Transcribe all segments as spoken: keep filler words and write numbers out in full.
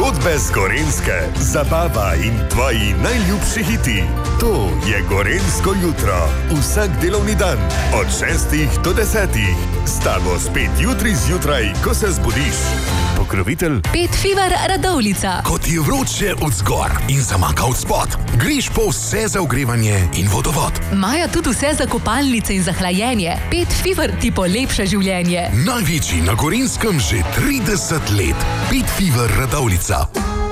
Zgodbe z Gorenjske, zabava in tvoji najljubši hiti. To je Gorenjsko jutro. Vsak delovni dan od šestih do desetih. S tabo spet jutri zjutraj, ko se zbudiš. Pokrovitelj Pet Fever Radovljica. Ko ti je vroče od zgor in zamaka od spod, greš po vse za ogrevanje in vodovod. Imajo tudi vse za kopalnice in za hlajenje. Pet Fever ti polepša življenje. Največji na Gorenjskem že trideset let. Pet Fever Radovljica.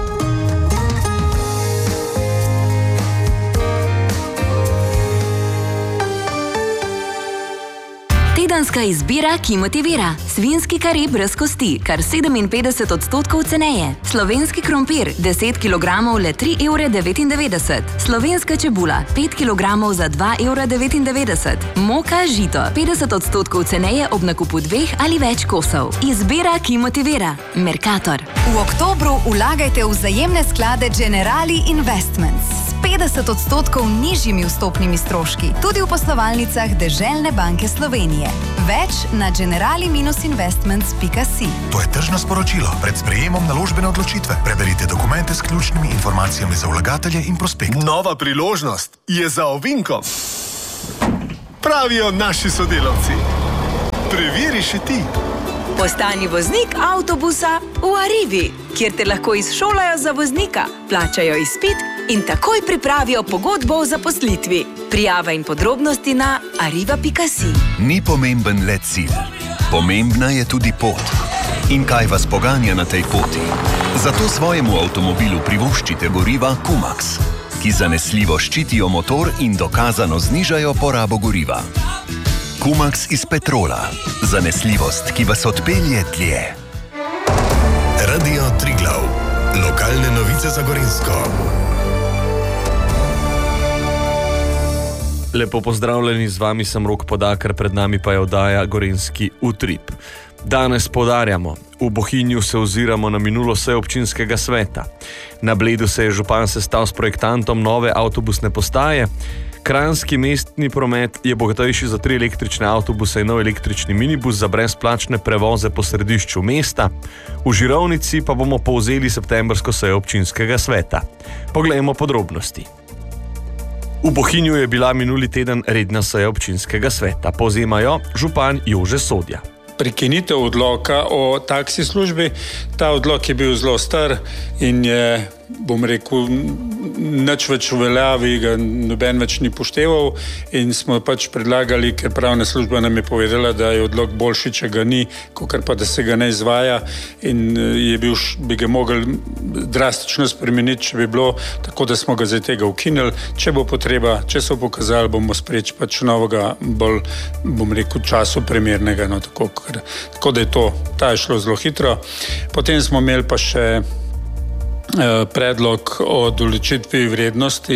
Tedenska izbira, ki motivira. Svinjski kare brez kosti, kar sedeminpetdeset odstotkov ceneje. Slovenski krompir, deset kilogramov le tri evre devetindevetdeset. Slovenska čebula, pet kilogramov za dva evra devetindevetdeset. Moka žito, petdeset odstotkov ceneje ob nakupu dveh ali več kosov. Izbira, ki motivira. Mercator. V oktobru vlagajte v vzajemne sklade Generali Investments s petdeset odstotkov nižjimi vstopnimi stroški, tudi v poslovalnicah Deželne banke Slovenije. Več na generali investments pika si. To je tržno sporočilo pred sprejemom naložbene odločitve. Preberite dokumente s ključnimi informacijami za vlagatelje in prospekt. Nova priložnost je za ovinkom. Pravijo naši sodelavci. Preveri še ti. Postani voznik avtobusa v Arrivi, kjer te lahko izšolajo za voznika, plačajo izpit in takoj pripravijo pogodbo o zaposlitvi. Prijava in podrobnosti na arriva pika si. Ni pomemben le cilj. Pomembna je tudi pot. In kaj vas poganja na tej poti? Zato svojemu avtomobilu privoščite goriva Kumax, ki zanesljivo ščitijo motor in dokazano znižajo porabo goriva. Kumax iz petrola. Zanesljivost, ki vas odpelje dlje. Radio Triglav. Lokalne novice za Gorenjsko. Lepo pozdravljeni, z vami sem Rok Podakar, pred nami pa je oddaja Gorenjski utrip. Danes poudarjamo, v Bohinju se oziramo na minulo sejo občinskega sveta. Na Bledu se je župan sestal s projektantom nove avtobusne postaje. Kranjski mestni promet je bogatejši za tri električne avtobuse in nov električni minibus za brezplačne prevoze po središču mesta. V Žirovnici pa bomo povzeli septembrsko sejo občinskega sveta. Poglejmo podrobnosti. V Bohinju je bila minuli teden redna seja občinskega sveta. Povzemajo župan Jože Sodja. Prekinitev odloka o taksi službi. Ta odlok je bil zelo star in je, bom rekel, nič več v veljavi, ga noben več ni pošteval in smo pač predlagali, ker pravna služba nam je povedala, da je odlok boljši, če ga ni, kakor pa da se ga ne izvaja in je bil, bi ga mogli drastično spremeniti, če bi bilo, tako da smo ga zdaj tega ukinili. Če bo potreba, če so pokazali, bomo spreč pač novega, bolj, bom rekel, času primernega, no, tako, kar, tako da je to, ta je šlo zelo hitro. Potem smo imeli pa še predlog o določitvi vrednosti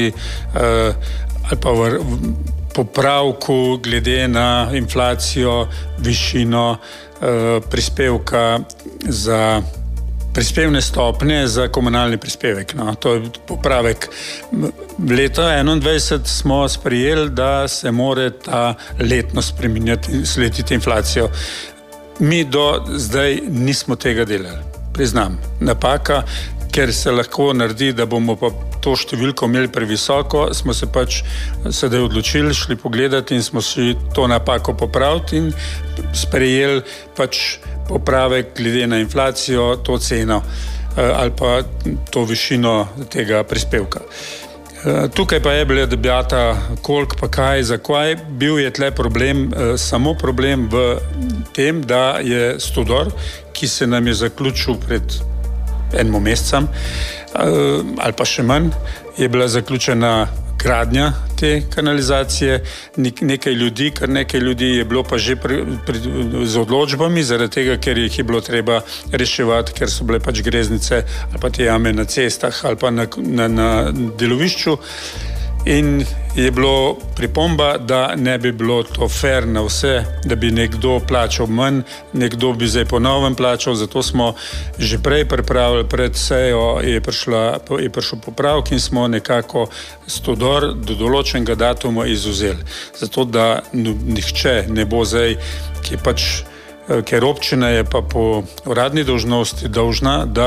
ali pa v popravku glede na inflacijo, višino prispevka za prispevne stopnje za komunalni prispevek. No, to je popravek. Leto enaindvajset smo sprejeli, da se more ta letno spreminjati, slediti inflacijo. Mi do zdaj nismo tega delali. Priznam, napaka, ker se lahko naredi, da bomo pa to številko imeli previsoko, smo se pač sedaj odločili, šli pogledati in smo si to napako popraviti in sprejeli pač popravek glede na inflacijo, to ceno ali pa to višino tega prispevka. Tukaj pa je bila debata, koliko pa kaj, zakaj. Bil je tle problem, samo problem v tem, da je Stodor, ki se nam je zaključil pred enim mesecem, ali pa še manj, je bila zaključena gradnja te kanalizacije. Nekaj ljudi, kar nekaj ljudi je bilo pa že pri, pri, z odločbami, zaradi tega, ker jih je bilo treba reševati, ker so bile pač greznice ali pa te jame na cestah ali pa na, na, na delovišču. In je bilo pripomba, da ne bi bilo to fair na vse, da bi nekdo plačal manj, nekdo bi zdaj po novem plačal, zato smo že prej pripravili, pred sejo je, prišla, je prišel popravek in smo nekako Stodor do določenega datuma izuzeli. Zato, da nihče ne bo zdaj, ki pač, ker občina je pa po uradni dolžnosti dolžna, da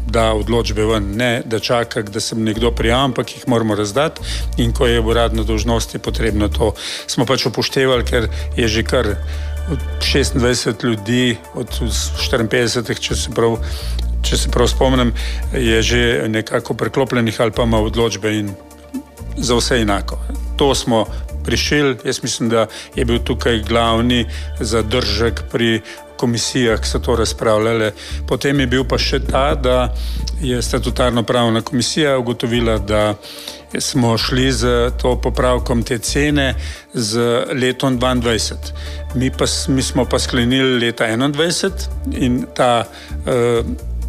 da odločbe ven, ne da čaka, da se nekdo prijavlja, ampak jih moramo razdati in ko je uradna dolžnost, je potrebno to. Smo pač upoštevali, ker je že kar šestindvajset ljudi od štiriinpetdesetih, če se prav, če se prav spomnim, je že nekako preklopljenih ali pa ima odločbe in za vse enako. To smo prišli, jaz mislim, da je bil tukaj glavni zadržek pri komisijah, ki so to razpravljale. Potem je bil pa še ta, da je statutarno pravna komisija ugotovila, da smo šli z to popravkom te cene z letom dvaindvajset. Mi, pa, mi smo pa sklenili leta enaindvajset in ta eh,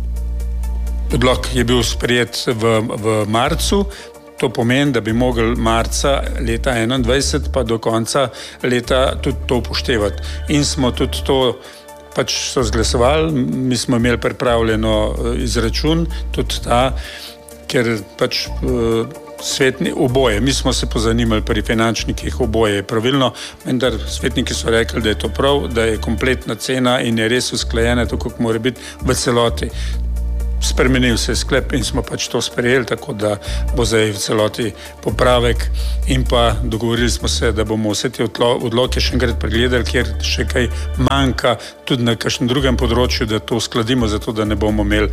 odlok je bil sprejet v, v marcu. To pomeni, da bi mogli marca leta enaindvajset pa do konca leta tudi to upoštevati. In smo tudi to pač so zglasovali, mi smo imeli pripravljeno izračun, tudi ta, ker pač uh, svetni oboje, mi smo se pozanimali pri finančnikih, oboje je pravilno, vendar svetniki so rekli, da je to prav, da je kompletna cena in je res usklajena, tako kot mora biti v celoti. Spremenil se je sklep in smo pač to sprejeli, tako da bo zdaj v celoti popravek in pa dogovorili smo se, da bomo vse te odloke še enkrat pregledali, kjer še kaj manjka tudi na kakšnem drugem področju, da to uskladimo, zato da ne bomo imeli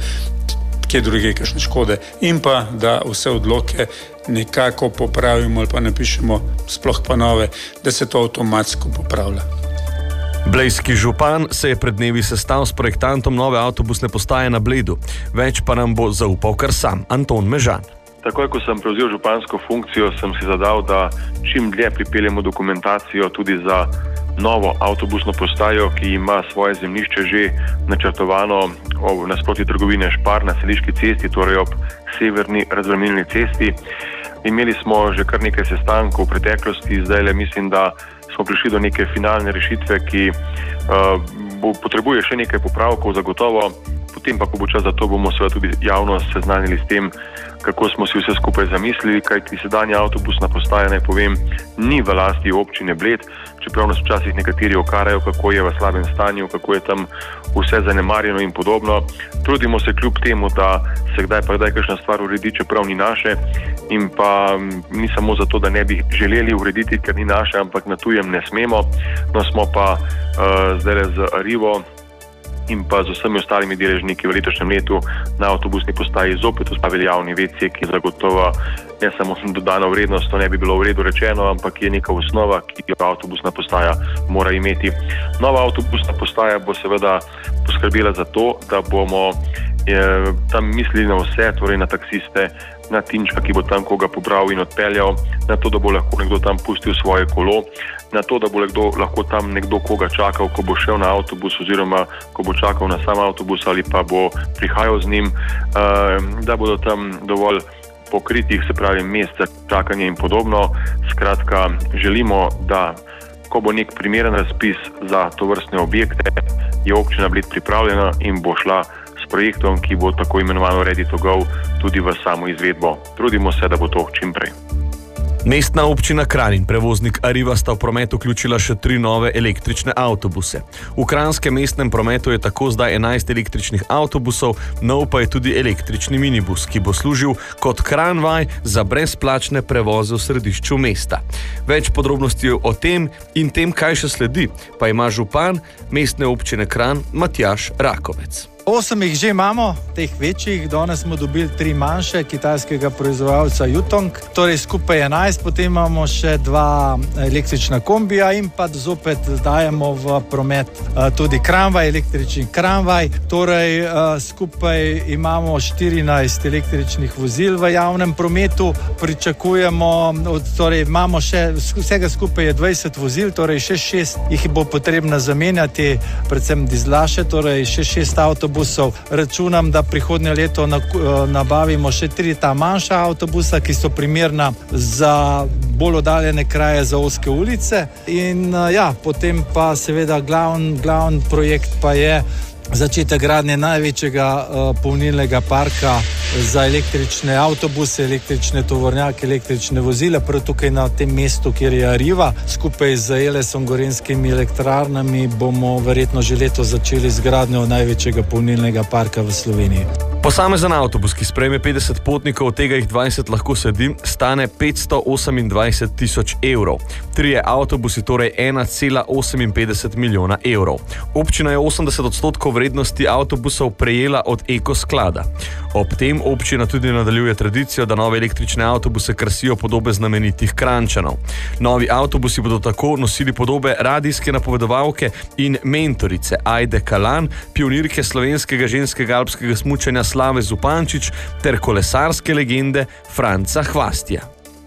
kje druge kakšne škode in pa da vse odloke nekako popravimo ali pa napišemo sploh pa nove, da se to avtomatsko popravlja. Blejski župan se je pred dnevi sestal s projektantom nove avtobusne postaje na Bledu. Več pa nam bo zaupal kar sam Anton Mežan. Takoj, ko sem prevzel župansko funkcijo, sem si zadal, da čim dlje pripeljemo dokumentacijo tudi za novo avtobusno postajo, ki ima svoje zemljišče že načrtovano nasproti trgovine Špar na Seliški cesti, torej ob severni razbremenilni cesti. Imeli smo že kar nekaj sestankov v preteklosti, zdaj le mislim, da smo prišli do neke finalne rešitve, ki uh, bo, potrebuje še nekaj popravkov zagotovo, potem pa, ko bo čas za to, bomo seveda tudi javnost seznanili s tem, kako smo si vse skupaj zamislili, kajti sedanja avtobusna postaja, naj povem, ni v lasti občine Bled, čeprav nas včasih nekateri okarajo, kako je v slabem stanju, kako je tam vse zanemarjeno in podobno. Trudimo se kljub temu, da se kdaj pa kdaj kakšna stvar uredi, čeprav ni naše in pa ni samo zato, da ne bi želeli urediti, ker ni naše, ampak na tujem ne smemo. No, smo pa uh, zdaj z Arrivo in pa z vsemi ostalimi deležniki v letošnjem letu na avtobusni postaji zopet vzpostavili javni ve ce, ki zagotovo ne samo dodano vrednost, to ne bi bilo v redu rečeno, ampak je neka osnova, ki jo avtobusna postaja mora imeti. Nova avtobusna postaja bo seveda poskrbela za to, da bomo je, tam mislili na vse, torej na taksiste, na Tinčka, ki bo tam koga pobral in odpeljal, na to, da bo lahko nekdo tam pustil svoje kolo, na to, da bo nekdo, lahko tam nekdo koga čakal, ko bo šel na avtobus oziroma ko bo čakal na sam avtobus ali pa bo prihajal z njim, da bodo tam dovolj pokritih, se pravi, mest za čakanje in podobno. Skratka, želimo, da ko bo nek primeren razpis za tovrstne objekte, je občina Bled pripravljena in bo šla s projektom, ki bo tako imenovano ready to go, tudi v samo izvedbo. Trudimo se, da bo to čim prej. Mestna občina Kranj in prevoznik Arriva sta v promet vključila še tri nove električne avtobuse. V kranjskem mestnem prometu je tako zdaj enajst električnih avtobusov, nov pa je tudi električni minibus, ki bo služil kot Kranjvaj za brezplačne prevoze v središču mesta. Več podrobnosti o tem in tem, kaj še sledi, pa ima župan mestne občine Kranj Matjaž Rakovec. Osem jih že imamo, teh večjih, danes smo dobili tri manjše kitajskega proizvajalca Yutong, torej skupaj enajst, potem imamo še dva električna kombija in pa zopet dajemo v promet tudi Kranjvaj, električni Kranjvaj, torej skupaj imamo štirinajst električnih vozil v javnem prometu, pričakujemo, torej imamo še, vsega skupaj je dvajset vozil, torej še šest jih bo potrebno zamenjati, predvsem dizlaše, torej še šest avtobusov. Računam, da prihodnje leto nabavimo še tri ta manjša avtobusa, ki so primerna za bolj oddaljene kraje, za ozke ulice. In ja, potem pa seveda glavni glavn projekt pa je začetek gradnje največjega uh, polnilnega parka za električne avtobuse, električne tovornjake, električne vozile, prav tukaj na tem mestu, kjer je Arriva. Skupaj z Elesom Gorenjskimi elektrarnami bomo verjetno že leto začeli z gradnjo največjega polnilnega parka v Sloveniji. Po Posamezen avtobus, ki sprejme petdeset potnikov, od tega jih dvajset lahko sedi, stane petsto osemindvajset tisoč evrov. Trije avtobusi, torej ena cela oseminpetdeset milijona evrov. Občina je osemdeset odstotkov vrednosti avtobusov prejela od Eko sklada. Ob tem občina tudi nadaljuje tradicijo, da nove električne avtobuse krasijo podobe znamenitih Kranjčanov. Novi avtobusi bodo tako nosili podobe radijske napovedovalke in mentorice Ajde Kalan, pionirke slovenskega ženskega alpskega smučanja Slave Zupančič ter kolesarske legende Franca Hvastija.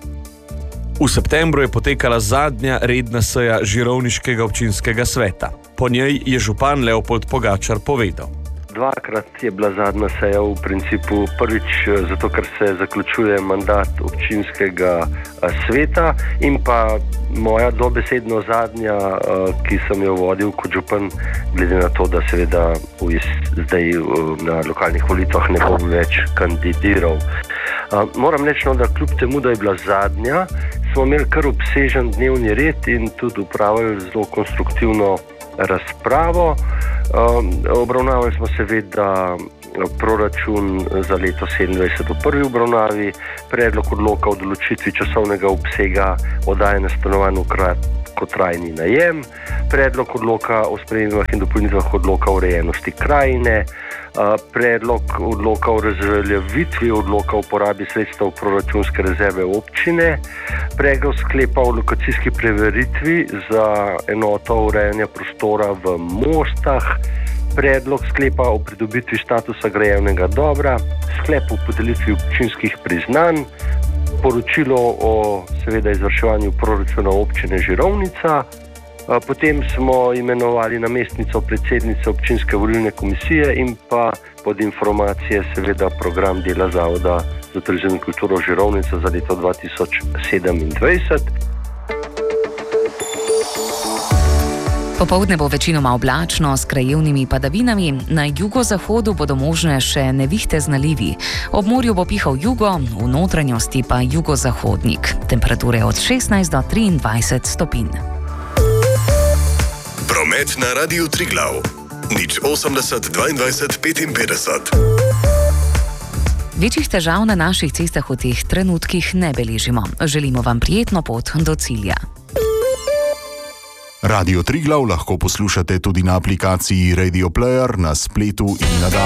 V septembru je potekala zadnja redna seja Žirovniškega občinskega sveta. Po njej je župan Leopold Pogačar povedal. Dvakrat je bila zadnja seja v principu prvič, zato ker se zaključuje mandat občinskega sveta in pa moja dobesedno zadnja, ki sem jo vodil kot župan, glede na to, da seveda zdaj na lokalnih volitvah ne bom več kandidiral. Moram reči, da kljub temu, da je bila zadnja, smo imeli kar obsežen dnevni red in tudi upravili zelo konstruktivno razpravo. Obravnavali smo seveda proračun za leto sedemindvajset v prvi obravnavi, predlog odloka o določitvi časovnega obsega oddajanja stanovanj v kratkotrajni najem, predlog odloka o spremembah in dopolnitvah odloka o urejenosti krajine, predlog odloka o razveljavitvi odloka o uporabi sredstev proračunske rezerve občine, predlog sklepa o lokacijski preveritvi za enoto urejanja prostora v Mostah, predlog sklepa o pridobitvi statusa grajevnega dobra, sklep o podelitvi občinskih priznanj, poročilo o seveda izvrševanju proračuna občine Žirovnica. Potem smo imenovali namestnico predsednice občinske volilne komisije in pa pod informacije seveda program dela Zavoda za turizem in kulturo Žirovnica za leto dva tisoč sedemindvajset. Popoldne bo večinoma oblačno s krajevnimi padavinami, na jugozahodu bodo možne še nevihte z nalivi. Ob morju bo pihal jugo, v notranjosti pa jugozahodnik. Temperature od šestnajst do triindvajset stopinj. Promet na Radiu Triglav. Nič osemdeset dvaindvajset petinpetdeset. Večjih težav na naših cestah v teh trenutkih ne beležimo. Želimo vam prijetno pot do cilja. Radio Triglav lahko poslušate tudi na aplikaciji Radio Player, na spletu in na